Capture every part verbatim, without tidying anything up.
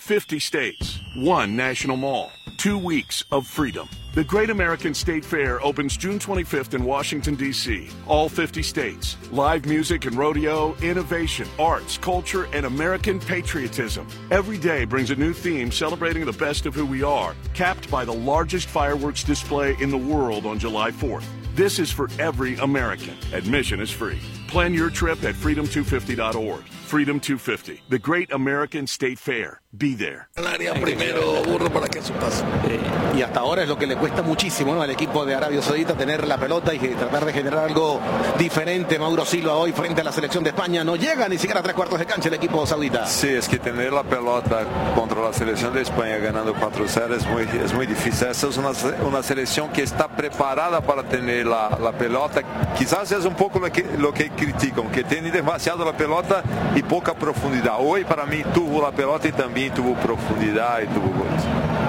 fifty states, one national mall, two weeks of freedom. The Great American State Fair opens June twenty-fifth in Washington, D C All fifty states. Live music and rodeo, innovation, arts, culture, and American patriotism. Every day brings a new theme celebrating the best of who we are, capped by the largest fireworks display in the world on July fourth. This is for every American. Admission is free. Plan your trip at freedom two fifty dot org. Freedom two fifty, the Great American State Fair. Be there. El área primero, Burro, para que eso pase. Eh, y hasta ahora es lo que le cuesta muchísimo, ¿no?, al equipo de Arabia Saudita tener la pelota y tratar de generar algo diferente. Mauro Silva hoy frente a la selección de España no llega ni siquiera a tres cuartos de cancha el equipo saudita. Sí, es que tener la pelota contra la selección de España ganando cuatro cero es muy, es muy difícil. Esa es una, una selección que está preparada para tener la, la pelota. Quizás es un poco lo que, lo que critican, que tiene demasiado la pelota y poca profundidad. Hoy para mí tuvo la pelota y también tuvo profundidad y tuvo goles.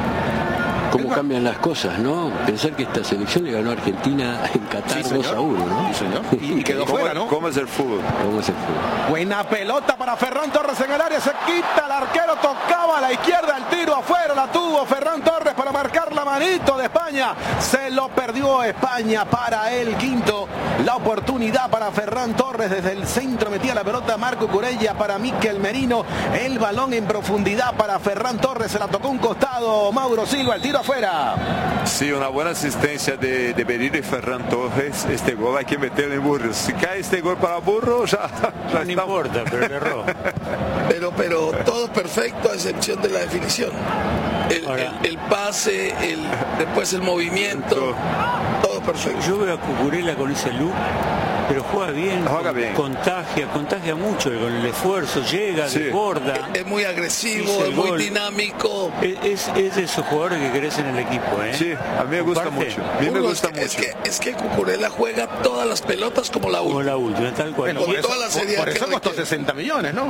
Cómo cambian las cosas, ¿no? Pensar que esta selección le ganó a Argentina en Qatar sí, dos a uno, ¿no? Sí, señor. Y, y quedó ¿Cómo, fuera, ¿no? ¿Cómo es el fútbol? ¿Cómo es el fútbol? Buena pelota para Ferran Torres en el área, se quita el arquero, tocaba a la izquierda, el tiro afuera, la tuvo Ferran Torres para marcar la manito de España, se lo perdió España para el quinto, la oportunidad para Ferran Torres desde el centro, metía la pelota Marco Cucurella para Mikel Merino, el balón en profundidad para Ferran Torres, se la tocó un costado Mauro Silva, el tiro afuera. Sí, una buena asistencia de, de Berilo y Ferran Torres. Este gol hay que meterlo en Burro. Si cae este gol para Burro, ya, ya no importa, pero le erró. Pero, pero todo perfecto a excepción de la definición. El, el, el pase, el, después el movimiento, todo perfecto. Yo veo a Cucurella con ese look, pero juega bien, juega bien. contagia, contagia mucho con el esfuerzo, llega, sí. desborda. Es, es muy agresivo, es muy gol. dinámico. Es, es, es de esos jugadores que querés en el equipo, ¿eh? Sí, a mí me gusta Comparte. mucho. A mí me gusta es que, mucho. Es que, es que Cucurella juega todas las pelotas como la última. Como la última, tal cual. Bueno, por, Con eso, toda la por, seriedad por eso que costó requiere. sesenta millones, ¿no?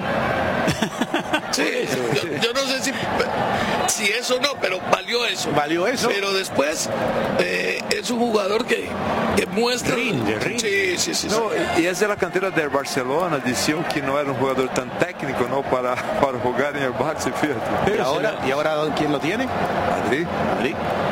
Sí, yo, yo no sé si, si eso no, pero valió eso. Valió eso. Pero después eh, es un jugador que, que muestra. Rinde, rinde. Sí, sí, sí. No, sí. y es de la cantera del Barcelona. Decían que no era un jugador tan técnico, ¿no? Para, para jugar en el Barça, fíjate. ¿Y ahora, ¿Y ahora quién lo tiene? Madrid. Madrid.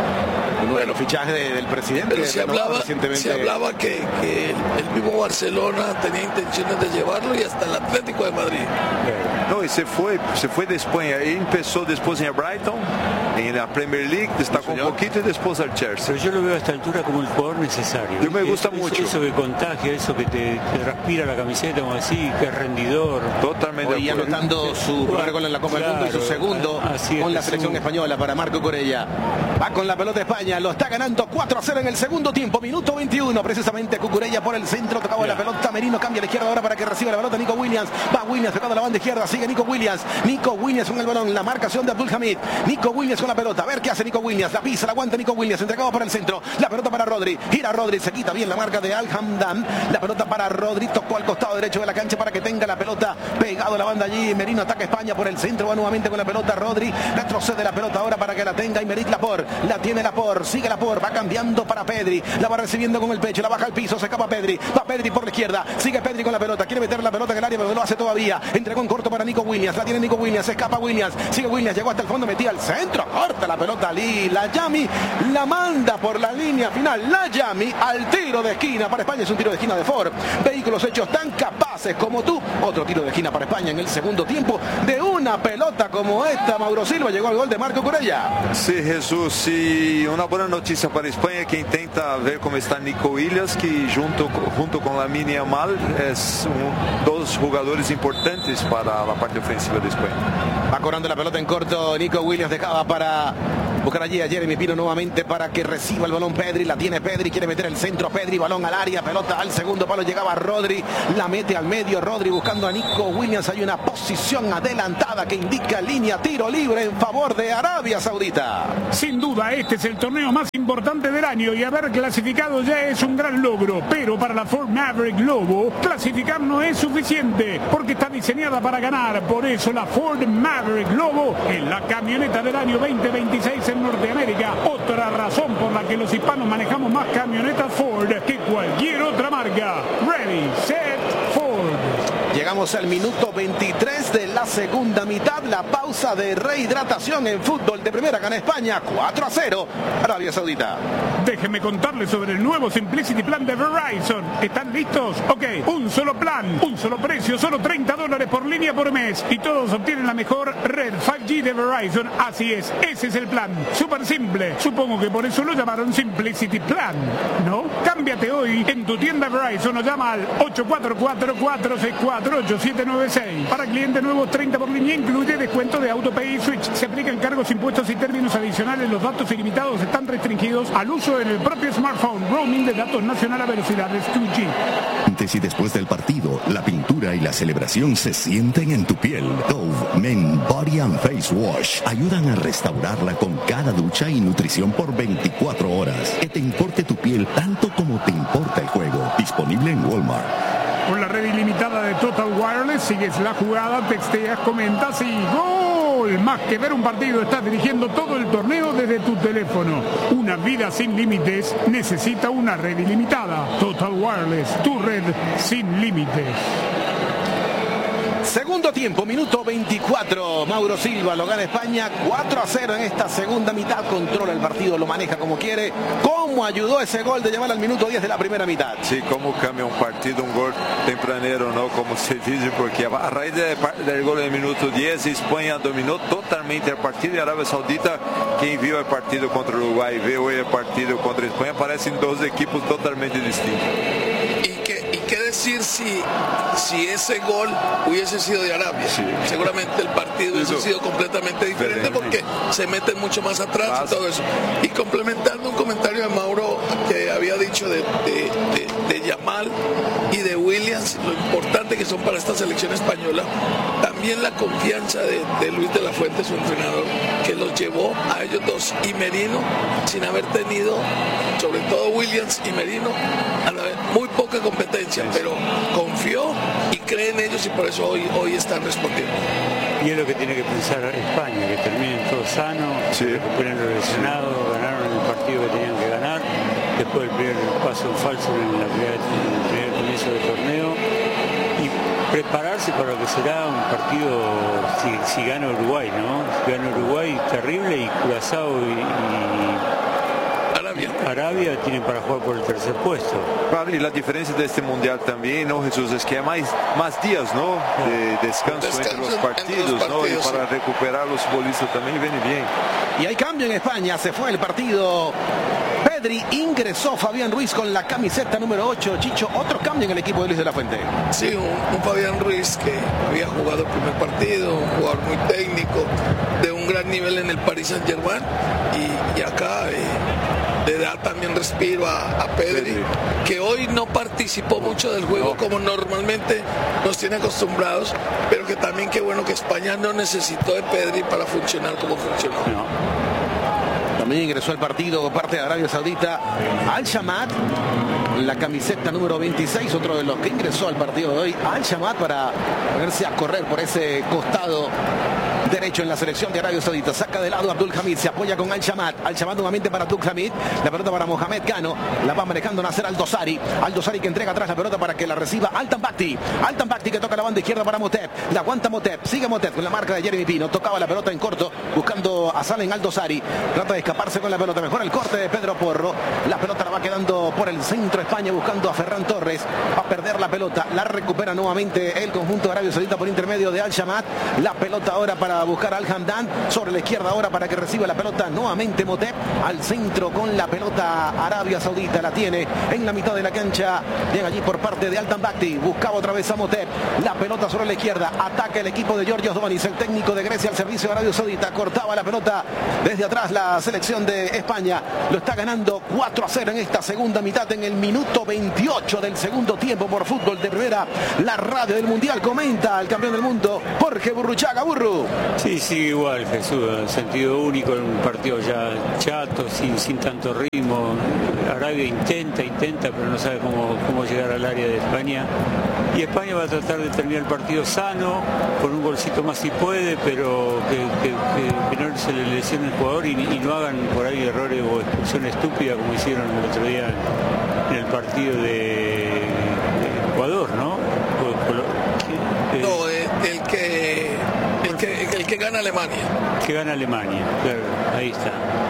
Uno de los fichajes de, del presidente. Pero se hablaba, se hablaba que, que el, el mismo Barcelona tenía intenciones de llevarlo y hasta el Atlético de Madrid. No, y se fue, se fue de España. Y empezó después en el Brighton, en la Premier League, destacó un poquito y después al Chelsea. Pero yo lo veo a esta altura como el jugador necesario. Yo me gusta eso, mucho. Eso que contagia, eso que te, te transpira la camiseta, como así, que es rendidor. Totalmente. Hoy anotando su primer gol en la Copa Claro, del Mundo y su segundo así es, con la es selección un... española para Marco Cucurella. Va con la pelota España, lo está ganando cuatro a cero en el segundo tiempo, minuto veintiuno, precisamente Cucurella por el centro, tocaba la pelota, Merino cambia a la izquierda ahora para que reciba la pelota Nico Williams, va Williams tocando la banda izquierda, sigue Nico Williams, Nico Williams con el balón, la marcación de Abdul Hamid, Nico Williams con la pelota, a ver qué hace Nico Williams, la pisa, la aguanta Nico Williams, entregado para el centro, la pelota para Rodri, gira Rodri, se quita bien la marca de Al Hamdan, la pelota para Rodri, tocó al costado derecho de la cancha para que tenga la pelota pegado a la banda allí, Merino ataca España por el centro, va nuevamente con la pelota Rodri, retrocede la pelota ahora para que la tenga Aymeric Laporte, la tiene Laporte, sigue Laporte, va cambiando para Pedri, la va recibiendo con el pecho, la baja al piso, se escapa Pedri, va Pedri por la izquierda, sigue Pedri con la pelota, quiere meter la pelota en el área, pero no lo hace todavía, entregó en corto para Nico Williams, la tiene Nico Williams, se escapa Williams, sigue Williams, llegó hasta el fondo, metía al centro, corta la pelota Ali, la Yami, la manda por la línea final, la Yami al tiro de esquina, para España es un tiro de esquina de Ford, vehículos hechos tan capaces como tú, otro tiro de esquina para España en el segundo tiempo, de una pelota como esta, Mauro Silva, llegó al gol de Marco Cucurella. Sí, Jesús, y una buena noticia para España que intenta ver cómo está Nico Williams, que junto, junto con Lamine Yamal es un, dos jugadores importantes para la parte ofensiva de España. Va cobrando la pelota en corto, Nico Williams dejaba para buscar allí a Jeremy Pino nuevamente para que reciba el balón Pedri, la tiene Pedri, quiere meter el centro, Pedri, balón al área, pelota al segundo palo, llegaba Rodri, la mete al medio, Rodri buscando a Nico Williams, hay una posición adelantada que indica línea tiro libre en favor de Arabia Saudita. Sin duda, este es el torneo más importante del año y haber clasificado ya es un gran logro, pero para la Ford Maverick Lobo, clasificar no es suficiente, porque está diseñada para ganar, por eso la Ford Maverick Lobo es la camioneta del año veinte veintiséis en Norteamérica, otra razón por la que los hispanos manejamos más camionetas Ford que cualquier otra marca. Ready, set, Ford. Llegamos al minuto veintitrés de la segunda mitad. mitad, la pausa de rehidratación en fútbol de primera. Gana España cuatro a cero, Arabia Saudita. Déjenme contarles sobre el nuevo Simplicity Plan de Verizon. ¿Están listos? Ok, un solo plan, un solo precio, solo treinta dólares por línea por mes. Y todos obtienen la mejor red cinco G de Verizon. Así es, ese es el plan. Súper simple. Supongo que por eso lo llamaron Simplicity Plan, ¿no? Cámbiate hoy en tu tienda Verizon o llama al ocho cuatro cuatro, cuatro seis cuatro, ocho siete nueve seis. Para clientes nuevos, treinta por línea, incluye descuento de AutoPay y Switch. Se aplican cargos, impuestos y términos adicionales. Los datos ilimitados están restringidos al uso en el propio smartphone. Roaming de datos nacional a velocidades dos G. Antes y después del partido, la pintura y la celebración se sienten en tu piel. Dove Men Body and Face Wash ayudan a restaurarla con cada ducha y nutrición por veinticuatro horas. Que te importe tu piel tanto como te importa el juego. Disponible en Walmart. Con la red ilimitada de Total Wireless, sigues la jugada, texteas, comentas y ¡gol! Más que ver un partido, estás dirigiendo todo el torneo desde tu teléfono. Una vida sin límites necesita una red ilimitada. Total Wireless, tu red sin límites. Segundo tiempo, minuto veinticuatro. Mauro Silva lo gana España cuatro a cero en esta segunda mitad. Controla el partido, lo maneja como quiere. ¿Cómo ayudó ese gol de Yamal al minuto diez de la primera mitad? Sí, cómo cambia un partido, un gol tempranero, ¿no? Como se dice, porque a raíz de, del gol del minuto diez, España dominó totalmente el partido y Arabia Saudita, quien vio el partido contra Uruguay, vio el partido contra España, parecen dos equipos totalmente distintos. ¿Qué decir si, si ese gol hubiese sido de Arabia? Sí. Seguramente el partido hubiese sido completamente diferente porque se meten mucho más atrás Pasa. y todo eso. Y complementando un comentario de Mauro que había dicho de, de, de, de Yamal y de Williams, lo importante que son para esta selección española, también la confianza de, de Luis de la Fuente, su entrenador, que los llevó a ellos dos y Merino, sin haber tenido, sobre todo Williams y Merino, a la vez, muy poca competencia, pero confió y cree en ellos y por eso hoy, hoy están respondiendo. Y es lo que tiene que pensar España, que terminen todos sanos, sí. recuperen los lesionados, ganaron el partido que tenían que ganar, después del primer paso falso en, la primera, en el primer comienzo del torneo, y prepararse para lo que será un partido si, si gana Uruguay, ¿no? Si gana Uruguay, terrible, y Curazao y, y Arabia tienen para jugar por el tercer puesto. Claro, y la diferencia de este mundial también, ¿no, Jesús? Es que hay más, más días, ¿no? De descanso, descanso entre, los partidos, entre los partidos, ¿no? Y para sí. recuperar los futbolistas también viene bien. Y hay cambio en España, se fue el partido. Pedri, ingresó Fabián Ruiz con la camiseta número ocho. Chicho, otro cambio en el equipo de Luis de la Fuente. Sí, un, un Fabián Ruiz que había jugado el primer partido, un jugador muy técnico, de un gran nivel en el Paris Saint-Germain, y, y acá eh, le da también respiro a, a Pedri, Pedri, que hoy no participó mucho del juego no. como normalmente nos tiene acostumbrados, pero que también qué bueno que España no necesitó de Pedri para funcionar como funcionó. No. También ingresó al partido por parte de Arabia Saudita Al-Shamat, la camiseta número veintiséis, otro de los que ingresó al partido de hoy, Al-Shamat, para ponerse a correr por ese costado derecho en la selección de Arabia Saudita. Saca de lado Abdul Hamid, se apoya con Al-Shamat. Al-Shamat nuevamente para Abdul Hamid. La pelota para Mohamed Cano. La va manejando Nasser Al-Dosari. Al-Dosari que entrega atrás la pelota para que la reciba Altan Bakti. Altan Bakti que toca la banda izquierda para Motep. La aguanta Motep. Sigue Motep con la marca de Jeremy Pino. Tocaba la pelota en corto buscando a Salem Al-Dosari. Trata de escaparse con la pelota. Mejor el corte de Pedro Porro. La pelota la va quedando por el centro España buscando a Ferran Torres. Va a perder la pelota. La recupera nuevamente el conjunto de Arabia Saudita por intermedio de Al-Shamat. La pelota ahora para buscar a Al-Hamdan. Sobre la izquierda ahora para que reciba la pelota nuevamente Motep. Al centro con la pelota Arabia Saudita. La tiene en la mitad de la cancha. Llega allí por parte de Altan Bakti. Buscaba otra vez a Motep. La pelota sobre la izquierda. Ataca el equipo de Georgios Domanis, el técnico de Grecia al servicio de Arabia Saudita. Cortaba la pelota desde atrás la selección de España. Lo está ganando cuatro a cero en esta segunda mitad, en el minuto veintiocho del segundo tiempo por Fútbol de Primera. La radio del Mundial comenta al campeón del mundo, Jorge Burruchaga. Burru. Sí, sí, igual, Jesús, en sentido único, en un partido ya chato, sin, sin tanto ritmo. Arabia intenta, intenta, pero no sabe cómo, cómo llegar al área de España. Y España va a tratar de terminar el partido sano, con un golcito más si puede, pero que, que, que, que no se le lesione el jugador y, y no hagan por ahí errores o expulsión estúpida como hicieron el otro día en el partido de, de Ecuador, ¿no? No, el que... El el que, el que gana Alemania. Que gana Alemania, claro, ahí está.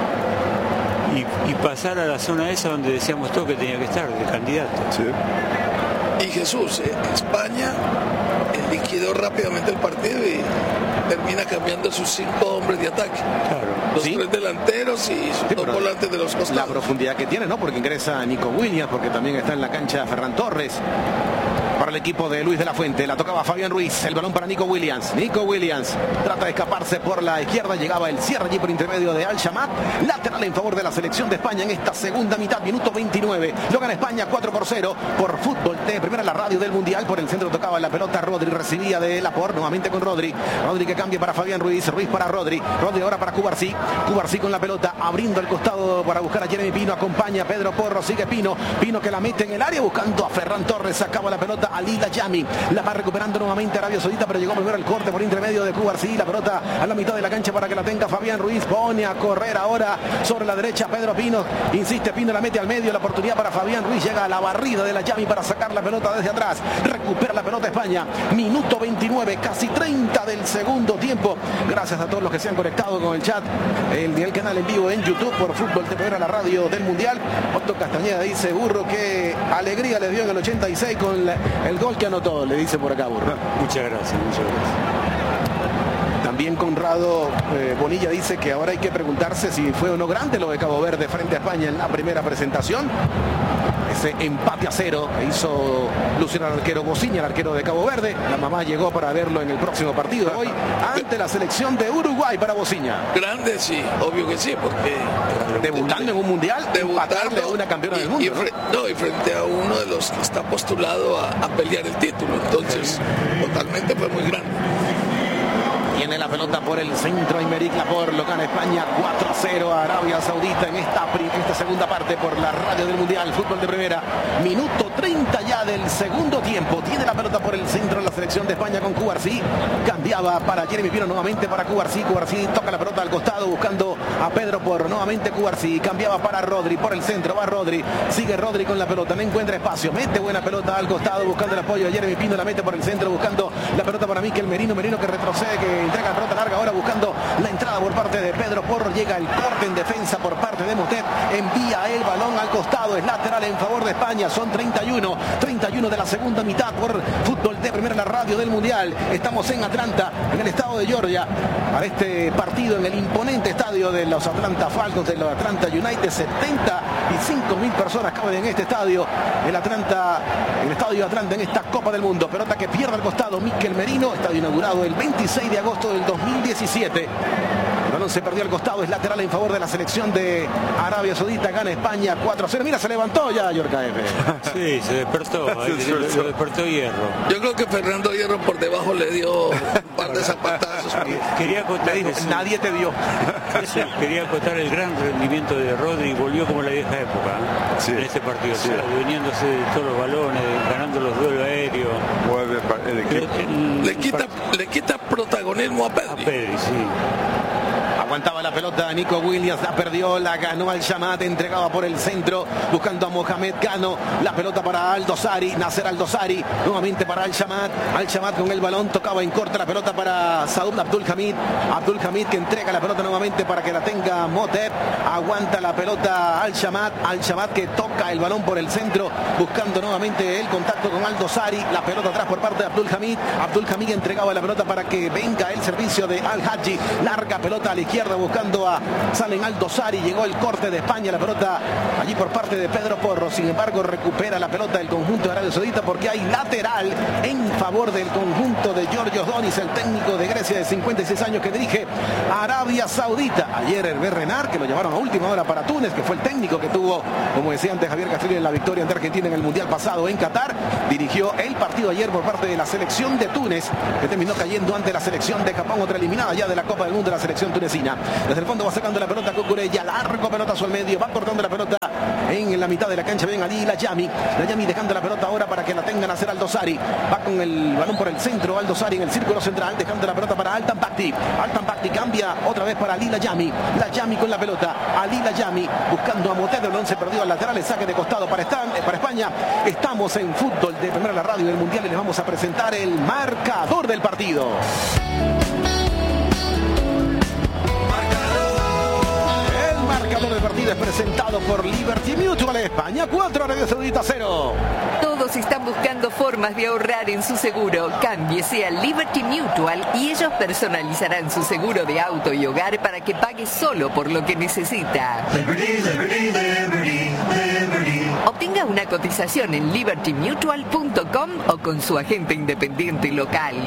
Y, y pasar a la zona esa donde decíamos todo que tenía que estar, de candidato. Sí. Y Jesús, eh, España eh, liquidó rápidamente el partido y termina cambiando sus cinco hombres de ataque. Claro. Los ¿Sí? tres delanteros y sus Sí, dos volantes de los costados. La profundidad que tiene, ¿no? Porque ingresa Nico Williams, porque también está en la cancha Ferran Torres. Para el equipo de Luis de la Fuente, la tocaba Fabián Ruiz, el balón para Nico Williams. Nico Williams trata de escaparse por la izquierda, llegaba el cierre allí por intermedio de Al Shamat, lateral en favor de la selección de España en esta segunda mitad, minuto veintinueve. Lo gana España cuatro por cero por Fútbol de Primera, la radio del Mundial. Por el centro tocaba la pelota Rodri, recibía de Laporte, nuevamente con Rodri. Rodri que cambia para Fabián Ruiz, Ruiz para Rodri, Rodri ahora para Cubarsí, Cubarsí con la pelota, abriendo el costado para buscar a Jeremy Pino, acompaña a Pedro Porro, sigue Pino, Pino que la mete en el área buscando a Ferran Torres, sacaba la pelota a Lila Yami, la va recuperando nuevamente Arabia Saudita, pero llegó primero el corte por intermedio de Cubarsí, la pelota a la mitad de la cancha para que la tenga Fabián Ruiz, pone a correr ahora sobre la derecha Pedro Pino, insiste Pino, la mete al medio, la oportunidad para Fabián Ruiz, llega a la barrida de la Yami para sacar la pelota desde atrás, recupera la pelota España, minuto veintinueve, casi treinta del segundo tiempo. Gracias a todos los que se han conectado con el chat, el, el canal en vivo en YouTube por Fútbol de Primera, la radio del Mundial. Otto Castañeda dice, Burro, que alegría le dio en el ochenta y seis con la, el gol que anotó, le dice por acá, Burro. Muchas gracias, muchas gracias. También Conrado eh, Bonilla dice que ahora hay que preguntarse si fue o no grande lo de Cabo Verde frente a España en la primera presentación. Ese empate a cero que hizo Luciano al arquero Bociña, el arquero de Cabo Verde. La mamá llegó para verlo en el próximo partido de hoy ante la selección de Uruguay para Bociña. Grande, sí, obvio que sí, porque debutando en un mundial, debutarle a una campeona y, del mundo. Y, fre ¿no? No, y frente a uno de los que está postulado a, a pelear el título. Entonces, totalmente fue muy grande. Tiene la pelota por el centro Aymeric Laporte, lo gana España cuatro a cero a Arabia Saudita en esta, en esta segunda parte por la radio del Mundial, Fútbol de Primera. Minuto treinta ya del segundo tiempo. Tiene la pelota por el centro la selección de España con Cubarsí. Cambiaba para Jeremy Pino, nuevamente para Cubarsí. Cubarsí toca la pelota al costado buscando a Pedro Porro. Nuevamente Cubarsí. Cambiaba para Rodri por el centro. Va Rodri. Sigue Rodri con la pelota. No encuentra espacio. Mete buena pelota al costado buscando el apoyo de Jeremy Pino. La mete por el centro buscando la pelota para Mikel Merino. Merino que retrocede, que entrega la pelota larga ahora buscando la entrada por parte de Pedro Porro. Llega el corte en defensa por parte de Motet. Envía el balón al costado. Es lateral en favor de España. Son treinta y uno. treinta y uno de la segunda mitad por Fútbol de Primera, la radio del Mundial. Estamos en Atlanta, en el estado de Georgia, para este partido en el imponente estadio de los Atlanta Falcons, de los Atlanta United. setenta y cinco mil personas caben en este estadio, el Atlanta, el estadio de Atlanta en esta Copa del Mundo. Pelota que pierde al costado Mikel Merino. Estadio inaugurado el veintiséis de agosto del dos mil diecisiete. El balón se perdió al costado, es lateral en favor de la selección de Arabia Saudita. Gana España cuatro a cero. Mira, se levantó ya Yorka F. Sí, se despertó, se despertó Hierro. Yo creo que Fernando Hierro por debajo le dio un par de zapatazos. Quería acotar, dijo, eso, nadie te dio. eso, quería acotar el gran rendimiento de Rodri. Volvió como la vieja época, ¿eh? Sí, en este partido, sí. Adueñándose de todos los balones, ganando los duelos aéreos. Mueve el equipo. Le, le, quita, le quita protagonismo a Pedri. A Pedri, sí. Aguantaba la pelota Nico Williams, la perdió, la ganó Al Shamat, entregaba por el centro, buscando a Mohamed Gano, la pelota para Aldosari, Nasser Aldosari, nuevamente para Al Shamat, Al Shamat con el balón, tocaba en corta la pelota para Saud Abdul Hamid, Abdul Hamid que entrega la pelota nuevamente para que la tenga Motet, aguanta la pelota Al Shamat, Al Shamat que toca el balón por el centro, buscando nuevamente el contacto con Aldosari, la pelota atrás por parte de Abdul Hamid, Abdul Hamid entregaba la pelota para que venga el servicio de Al Hadji, larga pelota a la izquierda, buscando a Salen Aldosari, llegó el corte de España, la pelota allí por parte de Pedro Porro, sin embargo recupera la pelota del conjunto de Arabia Saudita porque hay lateral en favor del conjunto de Giorgio Donis, el técnico de Grecia de cincuenta y seis años que dirige a Arabia Saudita. Ayer Hervé Renard, que lo llevaron a última hora para Túnez, que fue el técnico que tuvo, como decía antes Javier Castrillo, en la victoria ante Argentina en el Mundial pasado en Qatar, dirigió el partido ayer por parte de la selección de Túnez, que terminó cayendo ante la selección de Japón, otra eliminada ya de la Copa del Mundo, la selección tunecina. Desde el fondo va sacando la pelota Cucurella, largo pelotazo al medio, va cortando la pelota en la mitad de la cancha, ven allí la Yami, la Yami dejando la pelota ahora para que la tengan a hacer Aldosari, va con el balón por el centro, Aldosari en el círculo central, dejando la pelota para Altan Bakti, Altan Bakti cambia otra vez para Ali la Yami, la Yami con la pelota, Ali la Yami buscando a Motet, el balón se perdió al lateral, el saque de costado para, Estan, para España. Estamos en Fútbol de Primera, la radio del Mundial, y les vamos a presentar el marcador del partido. partido es presentado por Liberty Mutual España cuatro, Arabia Saudita cero. Todos están buscando formas de ahorrar en su seguro. Cámbiese a Liberty Mutual y ellos personalizarán su seguro de auto y hogar para que pague solo por lo que necesita. Liberty, Liberty, Liberty, Liberty. Obtenga una cotización en liberty mutual punto com o con su agente independiente local.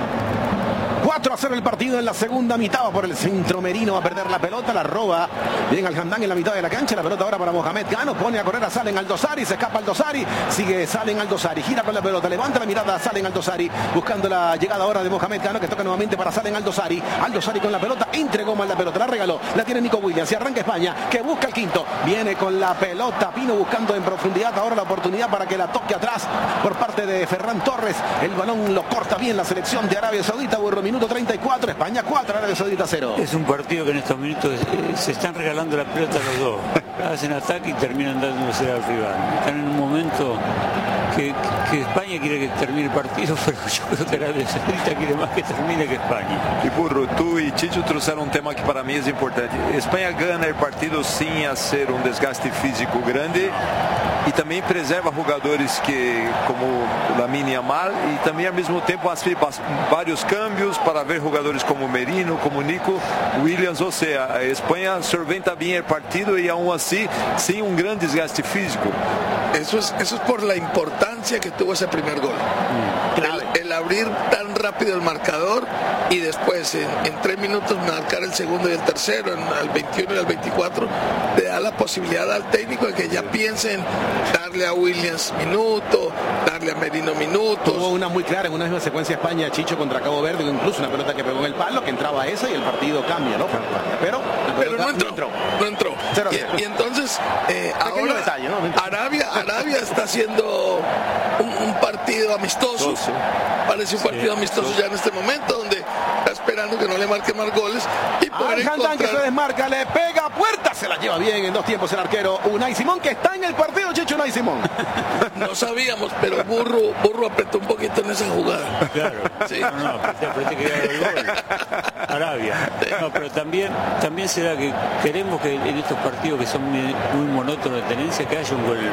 cuatro a cero el partido en la segunda mitad. Va por el centro Merino, va a perder la pelota, la roba bien al Hamdan en la mitad de la cancha. La pelota ahora para Mohamed Cano, pone a correr a Salen Aldosari, se escapa Aldosari, sigue Salen Aldosari, gira con la pelota, levanta la mirada a Salen Aldosari, buscando la llegada ahora de Mohamed Cano, que toca nuevamente para Salen Aldosari. Aldosari con la pelota, entregó mal la pelota, la regaló, la tiene Nico Williams y arranca España, que busca el quinto, viene con la pelota Pino buscando en profundidad ahora la oportunidad para que la toque atrás por parte de Ferran Torres. El balón lo corta bien la selección de Arabia Saudita. Burro, minuto treinta y cuatro, España cuatro, Arabia Saudita cero. Es un partido que en estos minutos eh, se están regalando la pelota los dos. Hacen ataque y terminan dándose al rival. Están en un momento que, que España quiere que termine el partido, pero yo creo que Arabia Saudita quiere más que termine que España. E Burro, tu e Tito trouxeram um tema que para mim é importante. Espanha ganha o partido sem a ser um desgaste físico grande e também preserva jogadores que como Lamine Yamal e também ao mesmo tempo as vários cambios para ver jogadores como Merino, como Nico Williams, ou seja, a Espanha solventa bem o partido e aún assim sem um grande desgaste físico. Eso es, eso es por la importancia que tuvo ese primer gol. Mm. El, el abrir tan rápido el marcador y después en, en tres minutos marcar el segundo y el tercero, en, al veintiuno y al veinticuatro, te da la posibilidad al técnico de que ya piensen darle a Williams minuto, darle a Merino minutos. Hubo una muy clara en una misma secuencia España, Chicho contra Cabo Verde, incluso una pelota que pegó en el palo, que entraba esa y el partido cambia, ¿no? Pero, pero no entró, no entró. No entró. Y, y entonces, eh, ahora detalle, ¿no? Arabia, Arabia está haciendo un, un partido amistoso. Sí. Parece un partido sí, amistoso sí. ya en este momento, donde está esperando que no le marque más goles. Y poder encontrar... que se desmarca, le pega a puerta, se la lleva bien en dos tiempos el arquero Unai Simón, que está en el partido, Chicho. Unai Simón. No sabíamos, pero Burro, Burro apretó un poquito en esa jugada. Claro, sí. no, no, apreté, apreté que era el gol. Arabia. No, pero también, también se da que queremos que en estos partidos que son muy, muy monótonos de tenencia, que haya un gol.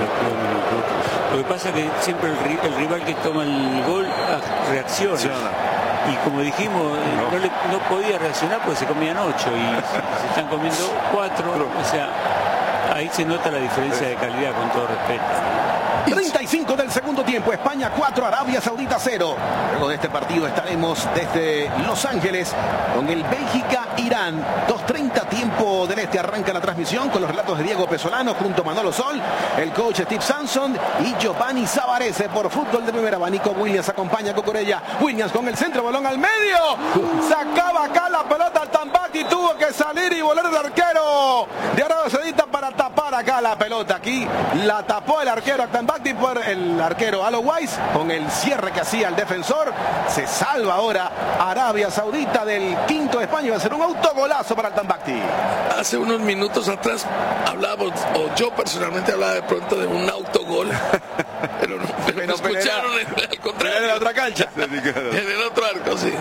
Lo que pasa es que siempre el, el rival que toma el gol reacciona. Sí, no. Y como dijimos, no. No, le, no podía reaccionar porque se comían ocho y se están comiendo cuatro. O sea, ahí se nota la diferencia de calidad, con todo respeto. treinta y cinco del segundo tiempo, España cuatro, Arabia Saudita cero. Luego de este partido estaremos desde Los Ángeles con el Bélgica-Irán. dos treinta tiempo del este, arranca la transmisión con los relatos de Diego Pesolano junto a Manolo Sol, el coach Steve Sanson y Giovanni Savarese por Fútbol de Primera. Nico Williams acompaña a Cucurella. Williams con el centro, balón al medio. Sacaba acá la pelota al Tambaqui, tuvo que salir y volar el arquero de Arabia Saudita para tapar acá la pelota. Aquí la tapó el arquero Tambaqui por el arquero Alo Weiss con el cierre que hacía el defensor. Se salva ahora Arabia Saudita del quinto de España. Va a ser un autogolazo para el Tambaqui. Hace unos minutos atrás hablábamos, o yo personalmente hablaba de pronto de un autogol, pero no, pero pero no escucharon el, al contrario. En la otra cancha. En el otro arco, sí.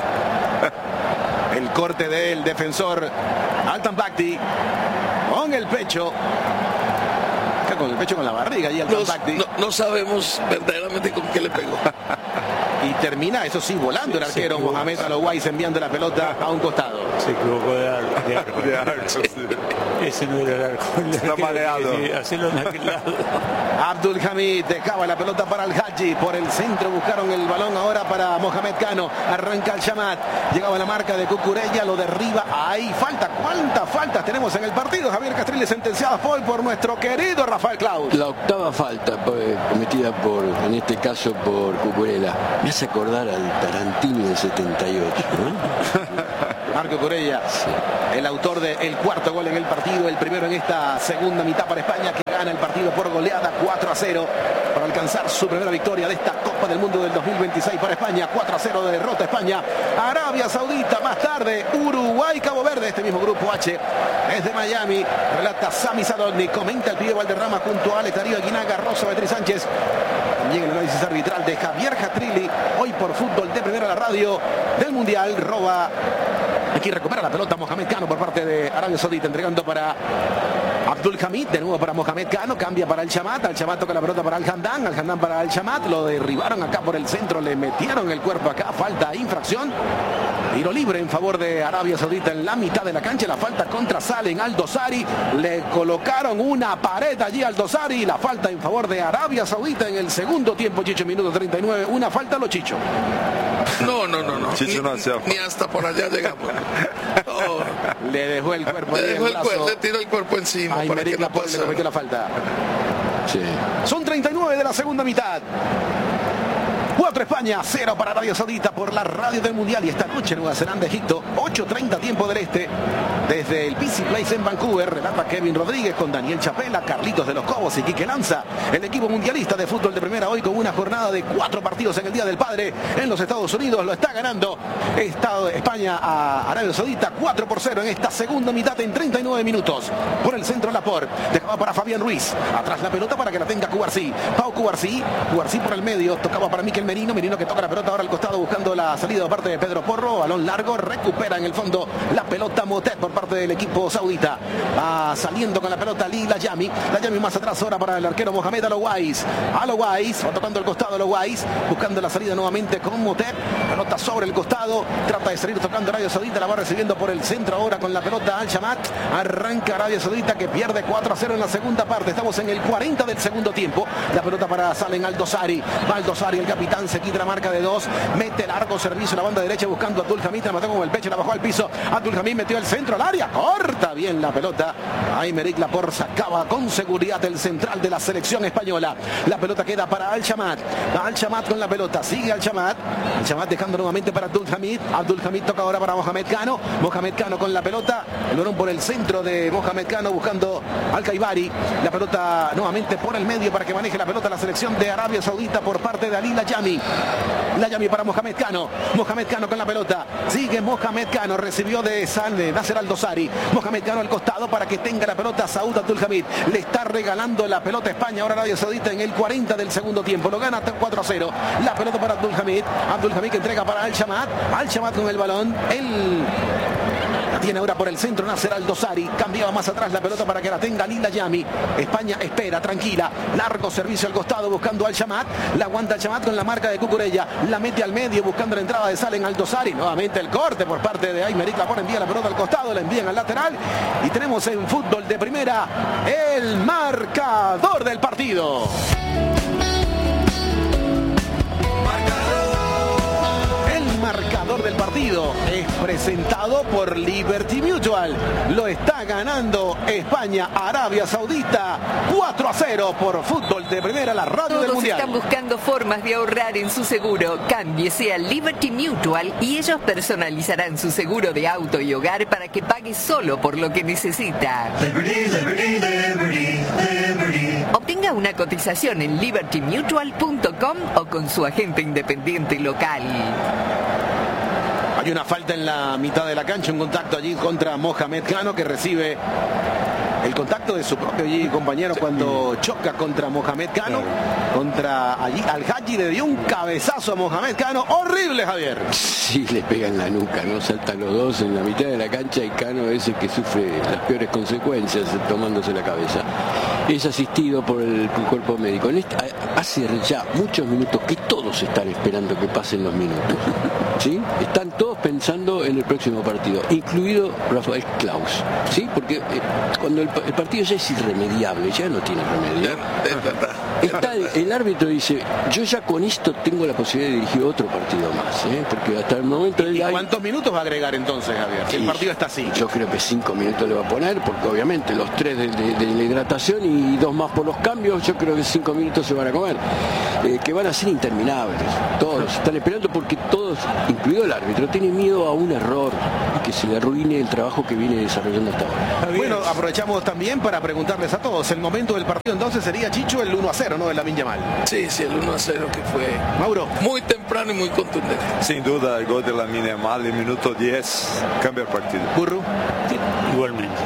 El corte del defensor al Tambaqui con el pecho. Con el pecho, con la barriga y al no, no, no sabemos verdaderamente con qué le pegó. Y termina, eso sí, volando sí, el arquero Mohamed Alo Weiss, enviando la pelota a un costado. Se equivocó de arco. De arco, de arco sí. Ese no era el arco. Está mareado. Hacerlo en aquel lado. Abdul Hamid dejaba la pelota para el Haji. Por el centro buscaron el balón ahora para Mohamed Cano. Arranca el Shamat. Llegaba la marca de Cucurella, lo derriba. Ahí falta. ¿Cuántas faltas tenemos en el partido? Javier Castriles sentenciada hoy por nuestro querido Rafael Claus. La octava falta pues, cometida por, en este caso, por Cucurella. Me hace acordar al Tarantino del setenta y ocho, ¿no? Marco Cucurella, sí. El autor del cuarto gol en el partido, el primero en esta segunda mitad para España, que gana el partido por goleada cuatro a cero para alcanzar su primera victoria de esta Copa del Mundo del dos mil veintiséis para España. cuatro a cero de derrota España. Arabia Saudita, más tarde Uruguay, Cabo Verde, este mismo grupo H. Desde Miami, relata Sami Sadovnik, comenta el pibe Valderrama junto a Alex Darío Aguinaga, Rosa Beatriz Sánchez. También el análisis arbitral de Javier Catrilli, hoy por Fútbol de Primera, la radio del Mundial. Roba, aquí recupera la pelota Mohamed Cano por parte de Arabia Saudita, entregando para Abdul Hamid, de nuevo para Mohamed Cano, cambia para el Chamat, al Chamat toca la pelota para Al Hamdan, Al Hamdan para el Chamat, lo derribaron acá por el centro, le metieron el cuerpo acá, falta, infracción, tiro libre en favor de Arabia Saudita en la mitad de la cancha, la falta contra Salem Al Dosari, le colocaron una pared allí al Dosari, la falta en favor de Arabia Saudita en el segundo tiempo, Chicho, minuto treinta y nueve, una falta a los Chicho. No, no, no, no. Chicho no hacía ni, ni hasta por allá llegamos. No. Le dejó el cuerpo, le, dejó el el cuerpo le tiró el cuerpo encima. Ay, para Meric que no Laporte le cometió la falta. Sí. Son treinta y nueve de la segunda mitad. cuatro España, cero para Arabia Saudita por la radio del Mundial. Y esta noche Nueva Zelanda, Egipto, ocho treinta tiempo del Este. Desde el P C Place en Vancouver, relata Kevin Rodríguez con Daniel Chapela, Carlitos de los Cobos y Quique Lanza. El equipo mundialista de fútbol de primera hoy con una jornada de cuatro partidos en el Día del Padre en los Estados Unidos. Lo está ganando Estado, España a Arabia Saudita cuatro por cero en esta segunda mitad en treinta y nueve minutos. Por el centro Laporte, dejaba para Fabián Ruiz. Atrás la pelota para que la tenga Cubarsí. Pau Cubarsí, Cubarsí por el medio, tocaba para Miquel Merino. Merino que toca la pelota ahora al costado buscando la salida de parte de Pedro Porro. Balón largo, recupera en el fondo la pelota Motet por parte del equipo saudita. Va saliendo con la pelota Lee Layami. Layami más atrás ahora para el arquero Mohamed Alouais. Alouais va tocando el costado Alouais, buscando la salida nuevamente con Motet. Pelota sobre el costado, trata de salir tocando Arabia Saudita, la va recibiendo por el centro ahora con la pelota Al Shamat. Arranca Arabia Saudita que pierde cuatro a cero en la segunda parte. Estamos en el cuarenta del segundo tiempo. La pelota para Salem Al Dosari. Va Al Dosari, el capitán se quita la marca de dos, mete largo servicio a la banda derecha buscando a Abdul Hamid, la mató con el pecho, la bajó al piso. Abdul Hamid metió el centro al área, corta bien la pelota. Ahí Meric Laporte sacaba con seguridad el central de la selección española. La pelota queda para Al Shamat. Al Shamat con la pelota, sigue Al Shamat. Al Shamat dejando nuevamente para Abdul Hamid. Abdul Hamid toca ahora para Mohamed Cano. Mohamed Cano con la pelota. El balón por el centro de Mohamed Cano buscando al Caibari. La pelota nuevamente por el medio para que maneje la pelota la selección de Arabia Saudita por parte de Ali Layami. Layami para Mohamed Cano. Mohamed Cano con la pelota. Sigue Mohamed Cano. Recibió de San de Nasser Al Dosari. Mohamed Cano al costado para que tenga la pelota Saud Abdul Hamid. Le está regalando la pelota a España. Ahora Arabia Saudita en el cuarenta del segundo tiempo. Lo gana cuatro a cero. La pelota para Abdul Hamid. Abdul Hamid que entrega para Al Shamat. Al Shamat con el balón. El... La tiene ahora por el centro Nasser Al Dosari. Cambiaba más atrás la pelota para que la tenga Lila Yami. España espera, tranquila. Largo servicio al costado buscando Al Shamat. La aguanta Al Shamat con la marca de Cucurella. La mete al medio buscando la entrada de Salem Al Dosari. Nuevamente el corte por parte de Aymeric Laporte. Envía la pelota al costado. La envían al lateral. Y tenemos en fútbol de primera el marcador del partido. Marcador del partido es presentado por Liberty Mutual. Lo está ganando España, Arabia Saudita cuatro a cero por fútbol de primera, la radio Todos del Mundial. Están buscando formas de ahorrar en su seguro. Cámbiese a Liberty Mutual y ellos personalizarán su seguro de auto y hogar para que pague solo por lo que necesita. Liberty, liberty, liberty, liberty. Obtenga una cotización en liberty mutual punto com o con su agente independiente local. Hay una falta en la mitad de la cancha, un contacto allí contra Mohamed Cano que recibe el contacto de su propio allí compañero cuando choca contra Mohamed Cano. Contra allí Al-Haji le dio un cabezazo a Mohamed Cano. Horrible, Javier. Sí, le pega en la nuca, ¿no? Saltan los dos en la mitad de la cancha y Cano es el que sufre las peores consecuencias tomándose la cabeza. Es asistido por el, por el cuerpo médico. En esta, hace ya muchos minutos que todos están esperando que pasen los minutos. ¿Sí? Están todos pensando en el próximo partido, incluido Rafael Claus. ¿Sí? Porque eh, cuando el, el partido ya es irremediable, ya no tiene remedio. Es verdad. Está el, el árbitro dice, yo ya con esto tengo la posibilidad de dirigir otro partido más, ¿eh? Porque hasta el momento... ¿Y hay... cuántos minutos va a agregar entonces, Javier? Si el partido está así. Yo creo que cinco minutos le va a poner, porque obviamente los tres de, de, de la hidratación y dos más por los cambios, yo creo que cinco minutos se van a comer, eh, que van a ser interminables. Todos están esperando porque todos, incluido el árbitro, tienen miedo a un error y que se le arruine el trabajo que viene desarrollando hasta ahora. Bueno, aprovechamos también para preguntarles a todos, el momento del partido entonces sería, Chicho, el uno a cero, ¿no? De Lamine Yamal. Sí, sí, el uno a cero que fue Mauro. Muy temprano y muy contundente. Sin duda, el gol de Lamine Yamal en minuto diez cambia el partido. Burro. Igualmente.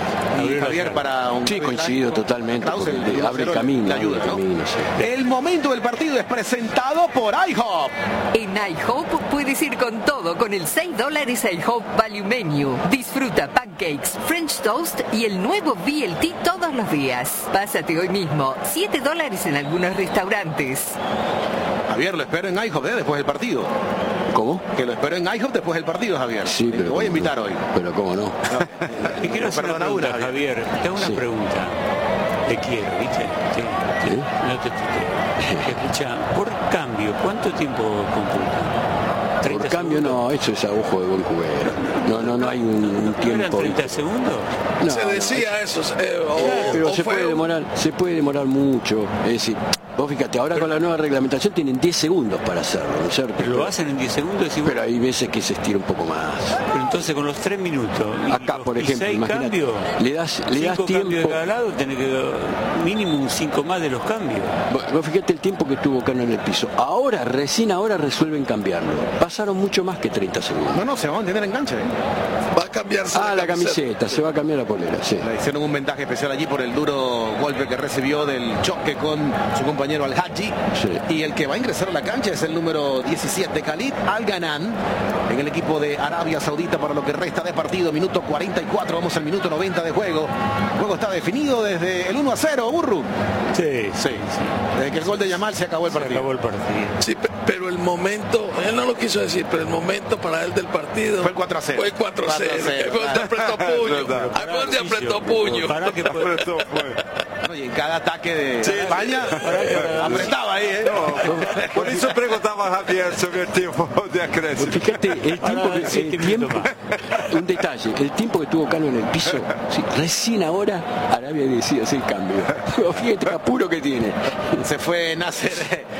ahí, Javier, para un... Sí, coincido totalmente, Krause, porque el abre el le- camino, le ayuda, abre el ¿no? camino, sí. El momento del partido es presentado por IHOP. En IHOP puedes ir con todo con el seis dólares IHOP Value Menu. Disfruta pancakes, French toast y el nuevo B L T todos los días. Pásate hoy mismo. siete dólares en algunos restaurantes. Javier, lo espero en IHOP ¿eh? después del partido. ¿Cómo? Que lo espero en IHOP después del partido, Javier. Sí, Te pero voy a cómo invitar no. hoy. Pero cómo no. Te quiero hacer una Perdona pregunta, una, Javier. Te hago una Sí. pregunta. Te quiero, ¿viste? Sí. ¿Sí? No te tuteo. Escucha, por cambio, ¿cuánto tiempo computa? Por cambio, no, eso es a ojo de buen cubero. No, no, no hay un, un ¿No eran tiempo. treinta segundos? No, Se no, decía eso, eh, o- pero o se fue puede un- demorar, se puede demorar mucho. Es decir, vos fíjate, ahora con la nueva reglamentación tienen diez segundos para hacerlo, ¿no es cierto? Pero lo hacen en diez segundos y Pero hay veces que se estira un poco más. Pero entonces con los tres minutos y Acá, los- por y ejemplo, seis imagínate, cambios, le das, le das cinco cambios de tiempo. cada lado, tenés que mínimo un cinco más de los cambios. Vos vos fíjate el tiempo que tuvo Cano en el piso. Ahora, recién ahora resuelven cambiarlo. Pasaron mucho más que treinta segundos. No, no, se va a mantener enganche. ¿eh? Va a cambiarse Ah, la camiseta, se va a cambiar la polera, sí. Le hicieron un ventaje especial allí por el duro golpe que recibió del choque con su compañero Al-Haji. Sí. Y el que va a ingresar a la cancha es el número diecisiete, Khalid Al-Ganan, en el equipo de Arabia Saudita para lo que resta de partido. Minuto cuarenta y cuatro, vamos al minuto noventa de juego. El juego está definido desde el uno a cero, Burru. Sí, Sí, desde que el gol de Yamal se acabó el Se partido. acabó el partido. Sí, pe- pero el momento, él no lo quiso decir, pero el momento para él del partido Fue el cuatro a cero. Fue el cuatro a cero. cuatro a cero, Ahí fue donde apretó puño. Ahí fue donde apretó puño. Para que puede- Bueno, y en cada ataque de Sí, España apretaba ahí, ¿eh? Por eso preguntaba a Javier sobre el tiempo de acréscimo. Fíjate el tiempo Ahora, que, siete el minutos tiempo, un detalle, el tiempo que tuvo Cano en el piso, sí, recién ahora Arabia decide hacer el cambio. Fíjate el apuro que tiene. Se fue Nasser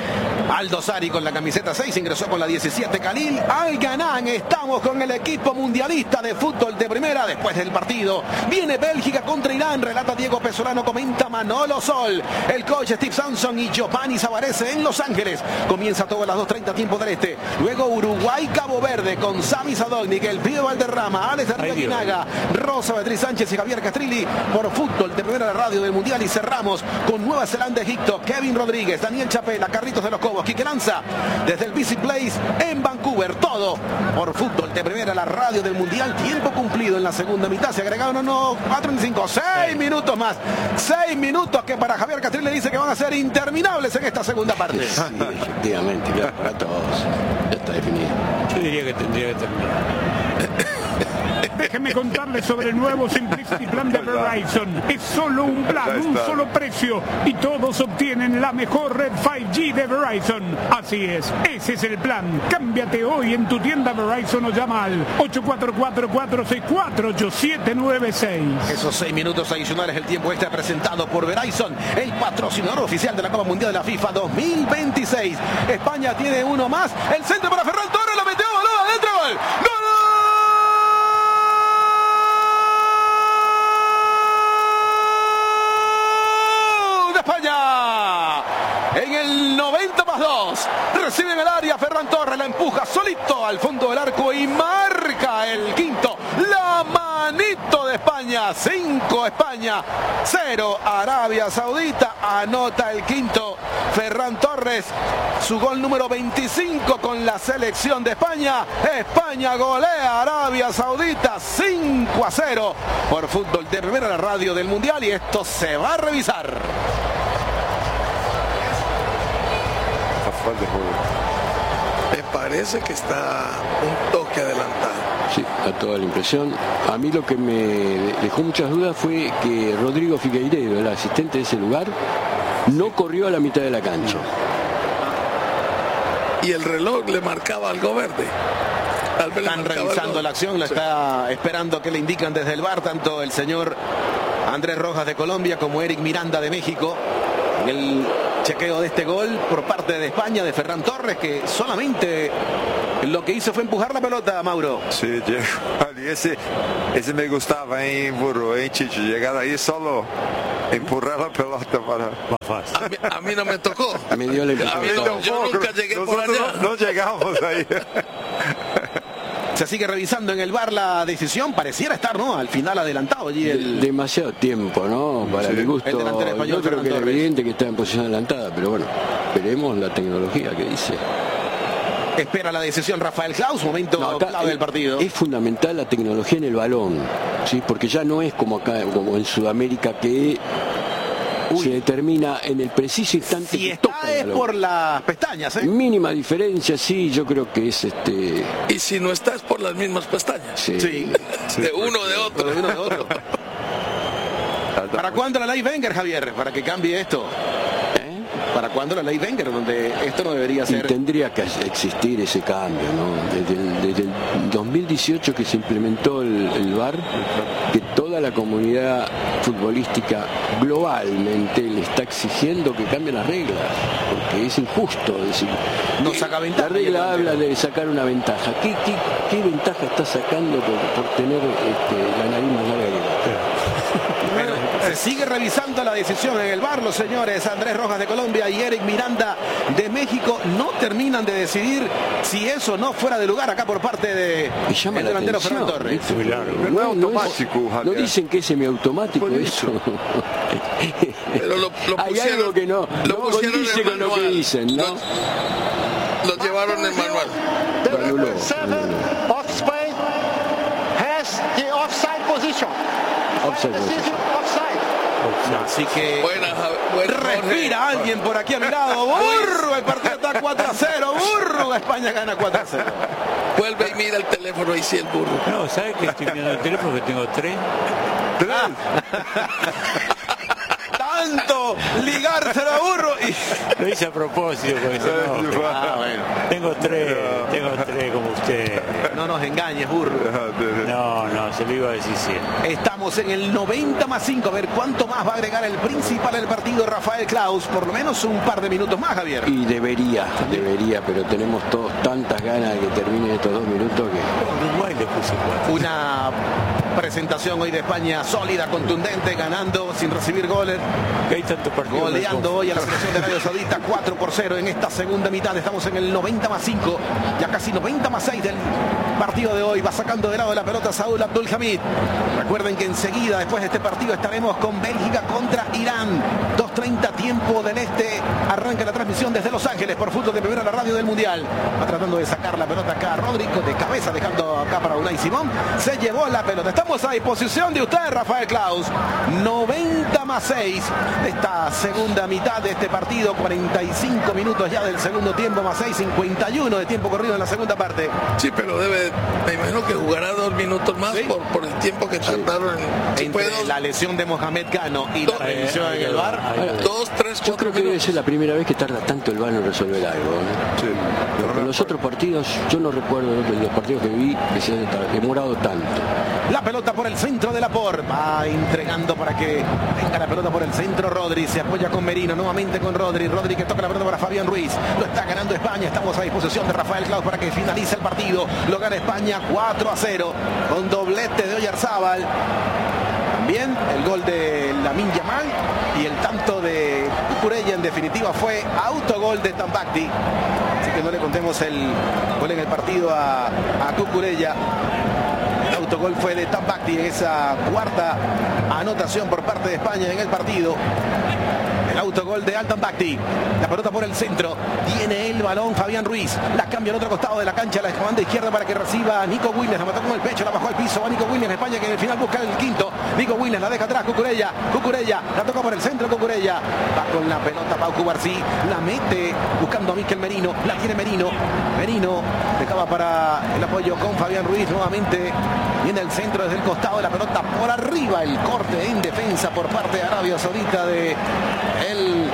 Aldo Sari con la camiseta seis, ingresó con la diecisiete Khalil Al-Ganan. Estamos con el equipo mundialista de fútbol de primera después del partido. Viene Bélgica contra Irán, relata Diego Pesolano, comenta Manolo Sol. El coach Steve Sampson y Giovanni Savarese en Los Ángeles. Comienza todo a las dos treinta tiempo del este. Luego Uruguay Cabo Verde con Sami Sadovnik, el Pío Valderrama, Alex de Ay, Dios. Reguinaga, Rosa Beatriz Sánchez y Javier Castrilli por fútbol de primera radio del Mundial. Y cerramos con Nueva Zelanda, Egipto, Kevin Rodríguez, Daniel Chapela, Carlitos de los Cobos, Quique Lanza, desde el Busy Place en Vancouver. Todo por fútbol de primera, la radio del Mundial. Tiempo cumplido en la segunda mitad. Se agregaron unos cuatro y cinco, seis minutos más. Seis minutos que para Javier Castrilli le dice que van a ser interminables en esta segunda parte. Sí, efectivamente, claro, para todos. Ya está definido. Yo diría que tendría que terminar. Déjenme contarles sobre el nuevo Simplicity Plan de Verizon. Es solo un plan, un solo precio y todos obtienen la mejor red cinco G de Verizon. Así es, ese es el plan. Cámbiate hoy en tu tienda Verizon o llama al ocho cuatro cuatro, cuatro seis cuatro, ocho siete nueve seis. Esos seis minutos adicionales, el tiempo extra presentado por Verizon, el patrocinador oficial de la Copa Mundial de la FIFA dos mil veintiséis. España tiene uno más. El centro para Ferran Torres, lo metió, balón adentro, gol. ¡Gol! España en el noventa más dos recibe en el área Ferran Torres, la empuja solito al fondo del arco y marca el quinto. La manito de España, cinco España, cero Arabia Saudita. Anota el quinto Ferran Torres, su gol número veinticinco con la selección de España. España golea a Arabia Saudita cinco a cero por fútbol de primera, la radio del Mundial, y esto se va a revisar. Me parece que está un toque adelantado. Sí, a toda la impresión. A mí lo que me dejó muchas dudas fue que Rodrigo Figueiredo, el asistente de ese lugar, no corrió a la mitad de la cancha. Y el reloj le marcaba algo verde. Tal vez le Están marcaba revisando algo. la acción, la Sí. está esperando que le indican desde el V A R, tanto el señor Andrés Rojas de Colombia como Eric Miranda de México. En el chequeo de este gol por parte de España, de Ferran Torres, que solamente lo que hizo fue empujar la pelota, Mauro. Sí, llegó ali. Ese, ese me gustaba en Burro, en Chicho. Llegar ahí solo, empurrar la pelota para... A mí, a mí no me tocó. Me dio la impresión. A mí no, yo nunca llegué por Nosotros allá. No, no llegamos ahí. Se sigue revisando en el V A R la decisión, pareciera estar, ¿no? Al final adelantado allí el... Demasiado tiempo, ¿no? Para sí, mi gusto. el delantero español, Yo creo Fernando que es Torres. evidente que está en posición adelantada, pero bueno, veremos la tecnología que dice. Espera la decisión Rafael Klaus, momento No, acá clave del partido. Es fundamental la tecnología en el balón, ¿sí? Porque ya no es como acá, como en Sudamérica, que Uy. se determina en el preciso instante si que está toca el es balón. por las pestañas, ¿eh? Mínima diferencia, sí, yo creo que es este. Y si no está es por las mismas pestañas. Sí. Sí. De uno o de otro. De uno de otro. ¿Para cuándo la ley Wenger, Javier? Para que cambie esto. ¿Para cuándo la ley Wenger? Donde esto no debería ser... Y tendría que existir ese cambio, ¿no? Desde el, desde el dos mil dieciocho que se implementó el, el V A R, que toda la comunidad futbolística globalmente le está exigiendo que cambien las reglas, porque es injusto decir... No saca ventaja. La regla habla de sacar una ventaja. ¿Qué, qué, qué ventaja está sacando por, por tener este, la nariz más larga que la... Bueno, se sigue revisando la decisión en el V A R, los señores Andrés Rojas de Colombia y Eric Miranda de México no terminan de decidir si eso no fuera de lugar acá por parte de el delantero Fernando Torres. No, no, es, no dicen que es semiautomático eso. Pero lo, lo Hay pusieron, algo que no, lo no pusieron condice en con lo que manual. dicen, ¿no? Lo, lo llevaron en manual. Anuló, of Spain has the offside position. Offside position. Así que buena, buena, respira Jorge. alguien por aquí a mi lado. Burro, el partido está cuatro a cero. Burro, España gana cuatro a cero. Vuelve y mira el teléfono y sí el burro. No, ¿sabes que estoy mirando el teléfono? Que tengo tres. Tanto ligárselo a Burro y... Lo hice a propósito, porque si no, Ah, bueno. tengo tres, tengo tres como usted. No nos engañes, Burro. No, no, se lo iba a decir siempre. Estamos en el noventa más cinco. A ver cuánto más va a agregar el principal del partido, Rafael Klaus. Por lo menos un par de minutos más, Javier. Y debería, debería, pero tenemos todos tantas ganas de que terminen estos dos minutos que... Uruguay le puse cuatro. Una presentación hoy de España sólida, contundente, ganando sin recibir goles. Que hay tantos partidos. Goleando hoy a la selección de Arabia Saudita cuatro por cero en esta segunda mitad. Estamos en el noventa más cinco, ya casi noventa más seis del partido de hoy. Va sacando de lado la pelota Saúl Abdul Hamid. Recuerden que enseguida, después de este partido, estaremos con Bélgica contra Irán. dos treinta tiempo del este. Arranca la transmisión desde Los Ángeles por Fútbol de Primera, la radio del Mundial. Va tratando de sacar la pelota acá Rodrigo de cabeza, dejando acá para Unai Simón. Se llevó la pelota. Estamos a disposición de usted, Rafael Klaus. noventa más seis de esta segunda mitad de este partido. cuarenta y cinco minutos ya del segundo tiempo más seis. cincuenta y uno de tiempo corrido en la segunda parte. Sí, pero debe, me imagino que jugará dos minutos más ¿sí? por, por el tiempo que tardaron en, si entre puedo, la lesión de Mohamed Cano y la revisión en el V A R. Dos, tres, Yo creo que minutos. debe ser la primera vez que tarda tanto el V A R en resolver algo, ¿no? Sí. Porque en los otros partidos, yo no recuerdo de los partidos que vi que se haya demorado tanto. La pelota por el centro de la Por. Va entregando para que venga la pelota por el centro Rodri. Se apoya con Merino. Nuevamente con Rodri. Rodri que toca la pelota para Fabián Ruiz. Lo está ganando España. Estamos a disposición de Rafael Klaus para que finalice el partido. Lo gana España cuatro a cero. Con doblete de Oyarzábal. También el gol de Lamine Yamal. Y el tanto de Cucurella en definitiva fue autogol de Tambacti. Así que no le contemos el gol en el partido a, a Cucurella. El autogol fue de Tambacti en esa cuarta anotación por parte de España en el partido. El autogol de Altan Bakti. La pelota por el centro. Tiene el balón Fabián Ruiz. La cambia al otro costado de la cancha. La banda izquierda para que reciba Nico Williams. La mató con el pecho. La bajó al piso. Va Nico Williams. España que en el final busca el quinto. Nico Williams la deja atrás. Cucurella. Cucurella. La toca por el centro. Cucurella. Va con la pelota Pau Cubarsí. La mete buscando a Mikel Merino. La tiene Merino. Merino dejaba para el apoyo con Fabián Ruiz. Nuevamente viene el centro desde el costado de la pelota por arriba. El corte en defensa por parte de Arabia Saudita de el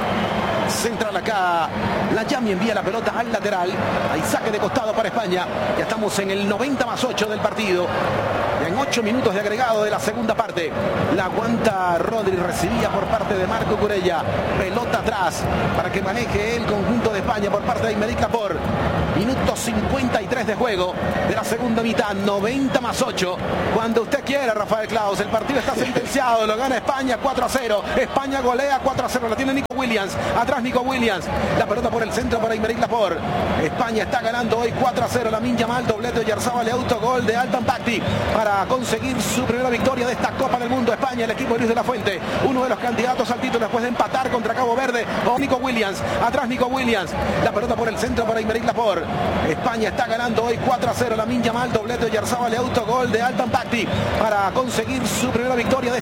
central acá. La Yami envía la pelota al lateral. Hay saque de costado para España. Ya estamos en el noventa más ocho del partido. Ya en ocho minutos de agregado de la segunda parte. La aguanta Rodri. Recibía por parte de Marco Cucurella. Pelota atrás para que maneje el conjunto de España por parte de Aymeric Laporte. Minuto cincuenta y tres de juego de la segunda mitad. noventa más ocho. Cuando usted quiera, Rafael Klaus. El partido está sentenciado. Lo gana España cuatro a cero. España golea cuatro a cero. La tiene Nico Williams, atrás Nico Williams, la pelota por el centro para Aymeric Laporte. España está ganando hoy cuatro a cero. Lamine Yamal, doblete de Oyarzabal, autogol de Altan Bakti para conseguir su primera victoria de esta Copa del Mundo. España, el equipo de Luis de la Fuente, uno de los candidatos al título después de empatar contra Cabo Verde. O Nico Williams, atrás Nico Williams, la pelota por el centro para Aymeric Laporte. España está ganando hoy cuatro a cero. Lamine Yamal, doblete de Oyarzabal, autogol de Altan Bakti para conseguir su primera victoria de